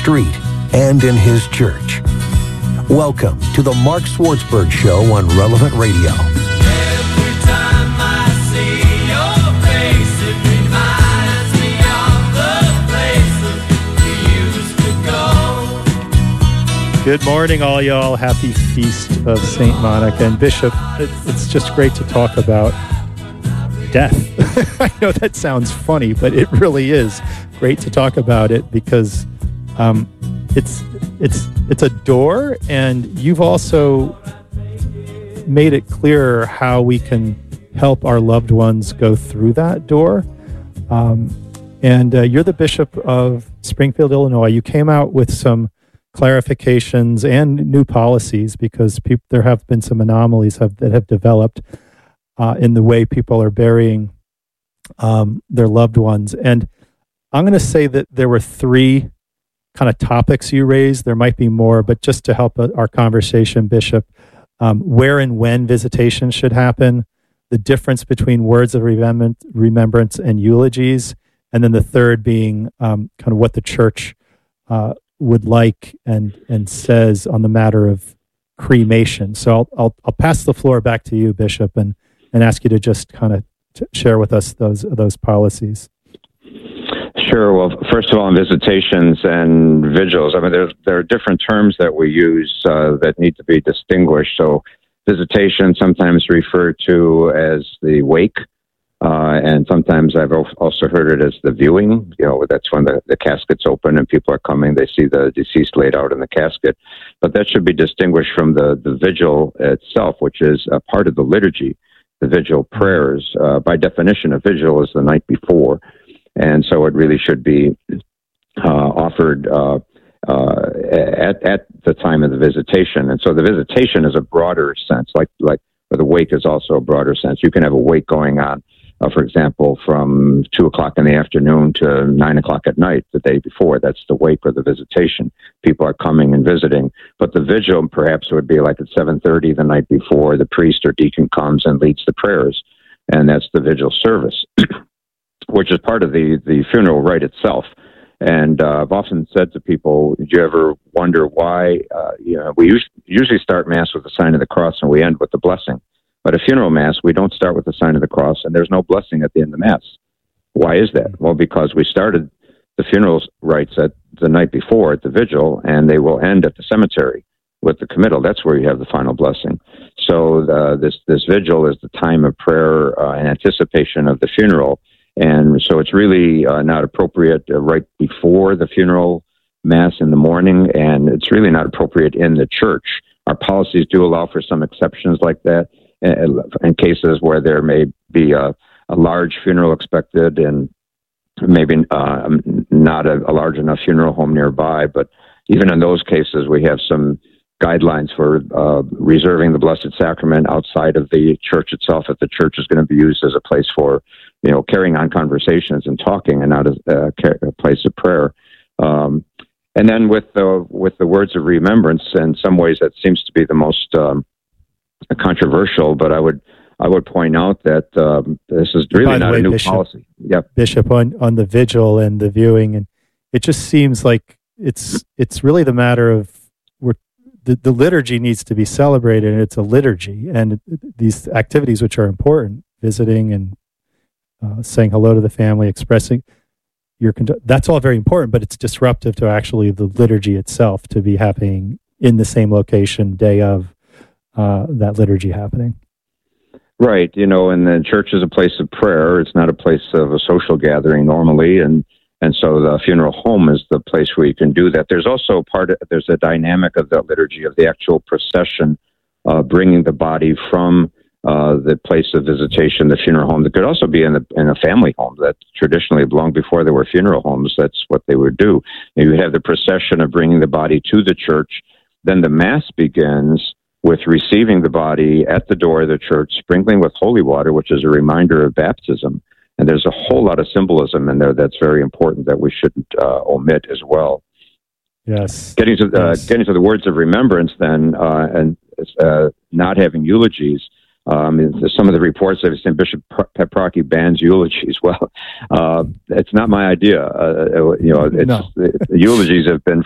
street and in his church. Welcome to the Mark Swartzberg Show on Relevant Radio. Every time I see your face, it reminds me of the places we used to go. Good morning, all y'all. Happy Feast of St. Monica. And Bishop, it's just great to talk about death. I know that sounds funny, but it really is great to talk about it because it's a door, and you've also made it clearer how we can help our loved ones go through that door. And you're the Bishop of Springfield, Illinois. You came out with some clarifications and new policies because there have been some anomalies that have developed in the way people are burying their loved ones. And I'm going to say that there were three kind of topics you raised. There might be more, but just to help our conversation, Bishop, where and when visitation should happen, the difference between words of remembrance and eulogies, and then the third being kind of what the church would like and says on the matter of cremation. So I'll pass the floor back to you, Bishop, and ask you to just kind of share with us those policies. Sure. Well, first of all, on visitations and vigils, I mean, there are different terms that we use that need to be distinguished. So visitation sometimes referred to as the wake, and sometimes I've also heard it as the viewing. You know, that's when the casket's open and people are coming, they see the deceased laid out in the casket. But that should be distinguished from the vigil itself, which is a part of the liturgy, the vigil prayers. By definition, a vigil is the night before. And so it really should be offered at the time of the visitation. And so the visitation is a broader sense, like the wake is also a broader sense. You can have a wake going on, for example, from 2 o'clock in the afternoon to 9 o'clock at night the day before. That's the wake or the visitation. People are coming and visiting. But the vigil perhaps would be like at 7:30 the night before. The priest or deacon comes and leads the prayers. And that's the vigil service, which is part of the funeral rite itself. And I've often said to people, did you ever wonder why, we usually start Mass with the sign of the cross and we end with the blessing. But a funeral Mass, we don't start with the sign of the cross and there's no blessing at the end of the Mass. Why is that? Well, because we started the funeral rites at the night before at the vigil, and they will end at the cemetery with the committal. That's where you have the final blessing. So this vigil is the time of prayer in anticipation of the funeral. And so it's really not appropriate right before the funeral Mass in the morning, and it's really not appropriate in the church. Our policies do allow for some exceptions like that in cases where there may be a large funeral expected and maybe not a large enough funeral home nearby. But even in those cases, we have some guidelines for reserving the Blessed Sacrament outside of the church itself, if the church is going to be used as a place for, carrying on conversations and talking, and not a place of prayer. And then with the words of remembrance, in some ways that seems to be the most controversial, but I would point out that this is really not a new policy. Yep. Bishop, on the vigil and the viewing, and it just seems like it's really the matter of the liturgy needs to be celebrated, and it's a liturgy, and these activities which are important, visiting and saying hello to the family, expressing that's all very important, but it's disruptive to actually the liturgy itself to be happening in the same location day of that liturgy happening. Right, and the church is a place of prayer. It's not a place of a social gathering normally, and so the funeral home is the place where you can do that. There's also there's a dynamic of the liturgy of the actual procession, bringing the body from the place of visitation, the funeral home. That could also be in a family home that traditionally, long before there were funeral homes, that's what they would do. And you have the procession of bringing the body to the church. Then the Mass begins with receiving the body at the door of the church, sprinkling with holy water, which is a reminder of baptism. And there's a whole lot of symbolism in there that's very important that we shouldn't omit as well. Yes. Getting to the words of remembrance then, and not having eulogies. Some of the reports I've seen, Bishop Peprocki bans eulogies. Well, it's not my idea. The eulogies have been